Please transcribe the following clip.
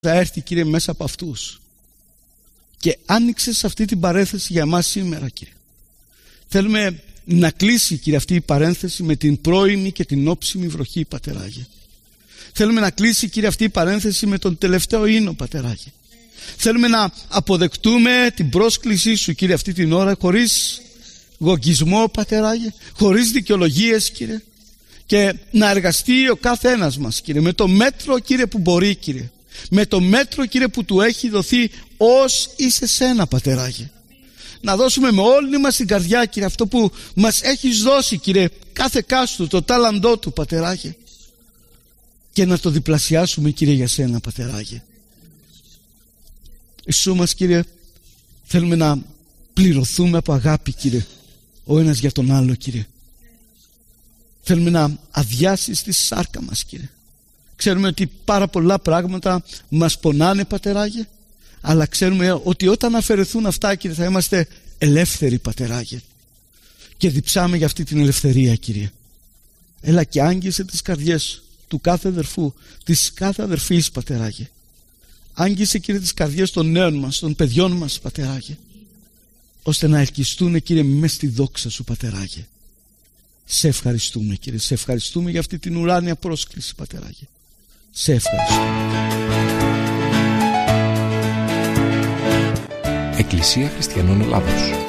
θα έρθει, Κύριε, μέσα από αυτούς. Και άνοιξες αυτή την παρένθεση για εμάς σήμερα, Κύριε. Θέλουμε να κλείσει, Κύριε, αυτή η παρένθεση με την πρώιμη και την όψιμη βροχή, Πατεράγε. Θέλουμε να κλείσει, Κύριε, αυτή η παρένθεση με τον τελευταίο ίνο, Πατεράγε. Θέλουμε να αποδεκτούμε την πρόσκλησή Σου, Κύριε, αυτή την ώρα, χωρίς γογγισμό, Πατεράγε, χωρίς δικαιολογίες, Κύριε, και να εργαστεί ο κάθε ένας μας, Κύριε, με το μέτρο, Κύριε, που μπορεί, Κύριε, με το μέτρο, Κύριε, που Του έχει δοθεί ως είσαι Σένα, Πατεράγε. Να δώσουμε με όλη μας την καρδιά, Κύριε, αυτό που μας έχεις δώσει, Κύριε, κάθε κάστου, το τάλαντό Του, Πατεράγε, και να το διπλασιάσουμε, Κύριε, για Σένα, Πατεράγε. Ιησού μας, Κύριε, θέλουμε να πληρωθούμε από αγάπη, Κύριε, ο ένας για τον άλλο, Κύριε. Θέλουμε να αδειάσεις τη σάρκα μας, Κύριε. Ξέρουμε ότι πάρα πολλά πράγματα μας πονάνε, Πατεράγε, αλλά ξέρουμε ότι όταν αφαιρεθούν αυτά, Κύριε, θα είμαστε ελεύθεροι, Πατεράγε, και διψάμε για αυτή την ελευθερία, Κύριε. Έλα και άγγισε τις καρδιές του κάθε αδερφού, της κάθε αδερφής, Πατεράγε. Άγγισε, Κύριε, τις καρδιές των νέων μας, των παιδιών μας, Πατεράγε, ώστε να ελκυστούν, Κύριε, μες στη δόξα Σου, Πατεράγε. Σε ευχαριστούμε, Κύριε, σε ευχαριστούμε για αυτή την ουράνια πρόσκληση, Πατεράγε. Σε ευχαριστούμε. Εκκλησία Χριστιανών Ελλάδος.